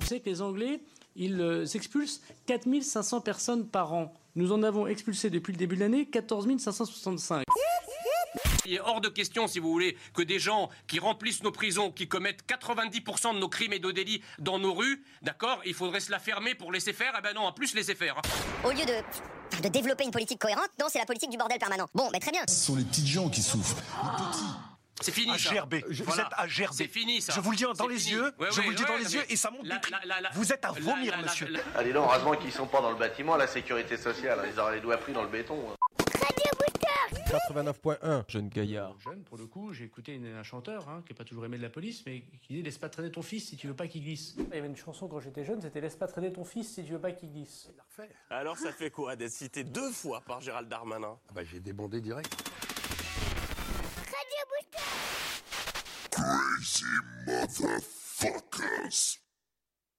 Vous savez que les Anglais, ils expulsent 4500 personnes par an. Nous en avons expulsé depuis le début de l'année 14 565. Il est hors de question, si vous voulez, que des gens qui remplissent nos prisons, qui commettent 90% de nos crimes et de délits dans nos rues, d'accord, il faudrait se la fermer pour laisser faire. Eh ben non, en plus laisser faire. Au lieu de développer une politique cohérente, non, c'est la politique du bordel permanent. Bon, mais très bien. Ce sont les petites gens qui souffrent. Les petits. C'est fini, ça. Vous êtes à gerber. C'est fini, ça. Je vous le dis dans les yeux. Ouais, je vous le dis dans les mais yeux et ça monte du cri. la- Vous êtes à vomir, monsieur. Allez, non, heureusement qu'ils sont pas dans le bâtiment, la sécurité sociale. Ils auraient les doigts pris dans le béton. 89.1, jeune gaillard. Jeune, pour le coup, j'ai écouté un chanteur qui n'est pas toujours aimé de la police, mais qui disait « Laisse pas traîner ton fils si tu veux pas qu'il glisse ». Il y avait une chanson quand j'étais jeune, c'était « Laisse pas traîner ton fils si tu veux pas qu'il glisse ». Il l'a refait. Alors ça fait quoi d'être cité 2 fois par Gérald Darmanin? J'ai débondé direct. Radio Booster. Crazy motherfuckers.